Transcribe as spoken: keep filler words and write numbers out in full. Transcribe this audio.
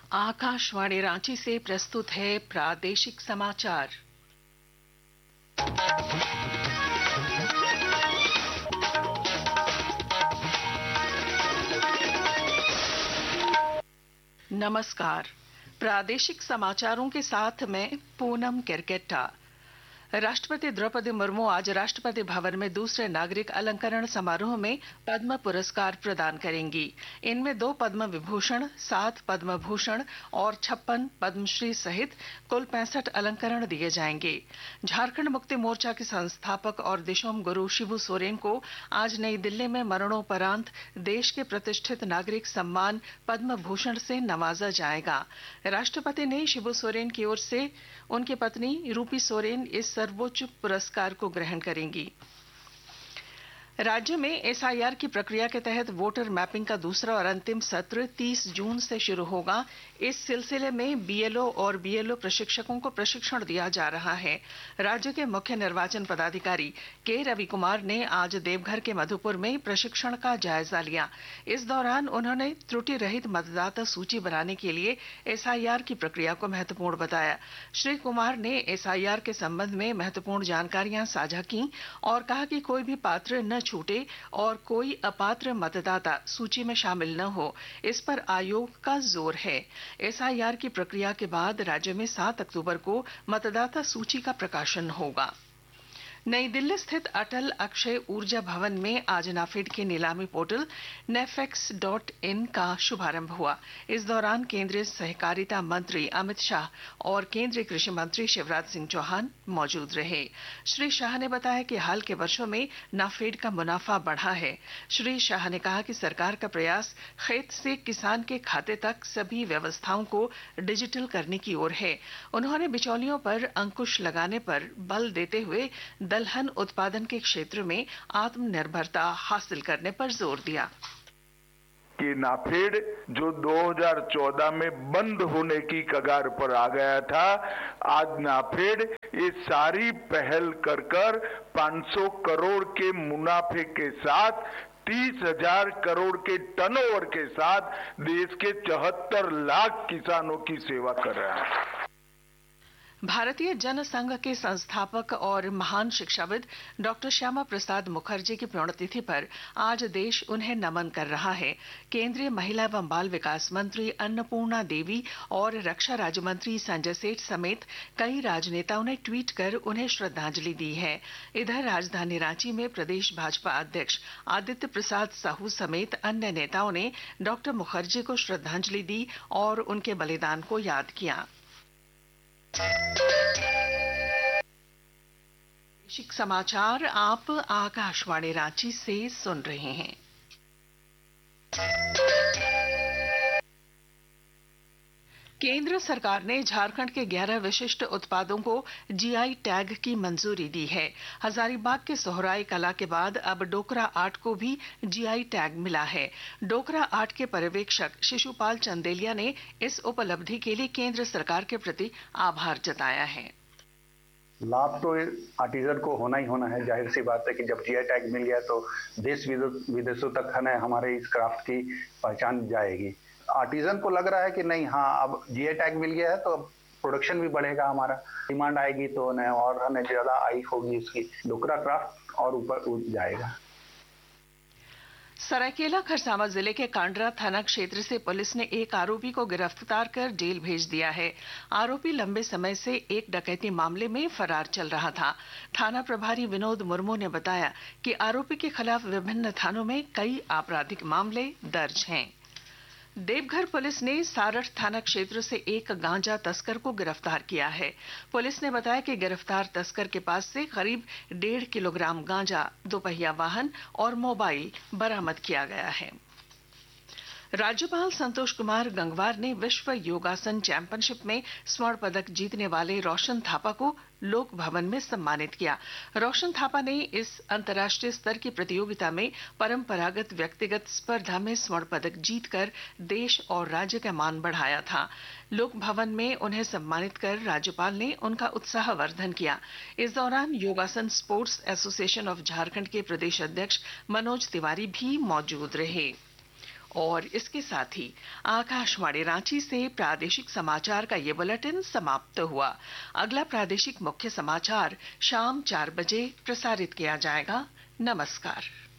आकाशवाणी रांची से प्रस्तुत है प्रादेशिक समाचार। नमस्कार। प्रादेशिक समाचारों के साथ मैं पूनम किरकेट्टा। राष्ट्रपति द्रौपदी मुर्मू आज राष्ट्रपति भवन में दूसरे नागरिक अलंकरण समारोह में पद्म पुरस्कार प्रदान करेंगी। इनमें दो पद्म विभूषण, सात पद्म भूषण और छप्पन पद्मश्री सहित कुल पैंसठ अलंकरण दिए जाएंगे। झारखंड मुक्ति मोर्चा के संस्थापक और दिशोम गुरु शिबू सोरेन को आज नई दिल्ली में मरणोपरांत देश के प्रतिष्ठित नागरिक सम्मान पद्म भूषण से नवाजा जाएगा। राष्ट्रपति ने शिबू सोरेन की ओर से उनकी पत्नी रूपी सोरेन इस सर्वोच्च पुरस्कार को ग्रहण करेंगी। राज्य में एसआईआर की प्रक्रिया के तहत वोटर मैपिंग का दूसरा और अंतिम सत्र तीस जून से शुरू होगा। इस सिलसिले में बीएलओ और बीएलओ प्रशिक्षकों को प्रशिक्षण दिया जा रहा है। राज्य के मुख्य निर्वाचन पदाधिकारी के रवि कुमार ने आज देवघर के मधुपुर में प्रशिक्षण का जायजा लिया। इस दौरान उन्होंने त्रुटि रहित मतदाता सूची बनाने के लिए एसआईआर की प्रक्रिया को महत्वपूर्ण बताया। श्री कुमार ने एसआईआर के संबंध में महत्वपूर्ण जानकारियां साझा की और कहा कि कोई भी पात्र न छूटे और कोई अपात्र मतदाता सूची में शामिल न हो, इस पर आयोग का जोर है। एसआईआर की प्रक्रिया के बाद राज्य में सात अक्टूबर को मतदाता सूची का प्रकाशन होगा। नई दिल्ली स्थित अटल अक्षय ऊर्जा भवन में आज नाफेड के नीलामी पोर्टल नेफेक्स डॉट इन का शुभारंभ हुआ। इस दौरान केंद्रीय सहकारिता मंत्री अमित शाह और केंद्रीय कृषि मंत्री शिवराज सिंह चौहान मौजूद रहे। श्री शाह ने बताया कि हाल के वर्षों में नाफेड का मुनाफा बढ़ा है। श्री शाह ने कहा कि सरकार का प्रयास खेत से किसान के खाते तक सभी व्यवस्थाओं को डिजिटल करने की ओर है। उन्होंने बिचौलियों पर अंकुश लगाने पर बल देते हुए दलहन उत्पादन के क्षेत्र में आत्मनिर्भरता हासिल करने पर जोर दिया कि नाफेड जो दो हज़ार चौदह में बंद होने की कगार पर आ गया था, आज नाफेड ये सारी पहल कर कर पाँच सौ करोड़ के मुनाफे के साथ तीस हजार करोड़ के टर्नओवर के साथ देश के चौहत्तर लाख किसानों की सेवा कर रहा है। भारतीय जन संघ के संस्थापक और महान शिक्षाविद डॉक्टर श्यामा प्रसाद मुखर्जी की पुण्यतिथि पर आज देश उन्हें नमन कर रहा है। केंद्रीय महिला एवं बाल विकास मंत्री अन्नपूर्णा देवी और रक्षा राज्य मंत्री संजय सेठ समेत कई राजनेताओं ने ट्वीट कर उन्हें श्रद्धांजलि दी है। इधर राजधानी रांची में प्रदेश भाजपा अध्यक्ष आदित्य प्रसाद साहू समेत अन्य नेताओं ने डॉक्टर मुखर्जी को श्रद्धांजलि दी और उनके बलिदान को याद किया। प्रादेशिक समाचार आप आकाशवाणी रांची से सुन रहे हैं। केंद्र सरकार ने झारखंड के ग्यारह विशिष्ट उत्पादों को जीआई टैग की मंजूरी दी है। हजारीबाग के सोहराय कला के बाद अब डोकरा आर्ट को भी जीआई टैग मिला है। डोकरा आर्ट के पर्यवेक्षक शिशुपाल चंदेलिया ने इस उपलब्धि के लिए केंद्र सरकार के प्रति आभार जताया है। लाभ तो आर्टिजन को होना ही होना है। जाहिर सी बात है कि जब जीआई टैग मिल गया तो देश विदेशों तक हमारे इस क्राफ्ट की पहचान जाएगी। आर्टिजन को लग रहा है कि नहीं, हाँ अब जीआई टैग मिल गया है तो अब प्रोडक्शन भी बढ़ेगा, हमारा डिमांड आएगी तो न और हमें ज्यादा आई होगी इसकी, डोकरा क्राफ्ट और ऊपर जाएगा। सरायकेला खरसावां जिले के कांडरा थाना क्षेत्र से पुलिस ने एक आरोपी को गिरफ्तार कर जेल भेज दिया है। आरोपी लंबे समय से एक डकैती मामले में फरार चल रहा था। थाना प्रभारी विनोद मुर्मू ने बताया कि आरोपी के खिलाफ विभिन्न थानों में कई आपराधिक मामले दर्ज हैं। देवघर पुलिस ने सारठ थाना क्षेत्र से एक गांजा तस्कर को गिरफ्तार किया है। पुलिस ने बताया कि गिरफ्तार तस्कर के पास से करीब डेढ़ किलोग्राम गांजा, दोपहिया वाहन और मोबाइल बरामद किया गया है। राज्यपाल संतोष कुमार गंगवार ने विश्व योगासन चैंपियनशिप में स्वर्ण पदक जीतने वाले रोशन थापा को लोक भवन में सम्मानित किया। रोशन थापा ने इस अंतर्राष्ट्रीय स्तर की प्रतियोगिता में परंपरागत व्यक्तिगत स्पर्धा में स्वर्ण पदक जीतकर देश और राज्य का मान बढ़ाया था। लोक भवन में उन्हें सम्मानित कर राज्यपाल ने उनका उत्साहवर्धन किया। इस दौरान योगासन स्पोर्ट्स एसोसिएशन ऑफ झारखंड के प्रदेश अध्यक्ष मनोज तिवारी भी मौजूद रहे। और इसके साथ ही आकाशवाणी रांची से प्रादेशिक समाचार का ये बुलेटिन समाप्त हुआ। अगला प्रादेशिक मुख्य समाचार शाम चार बजे प्रसारित किया जाएगा। नमस्कार।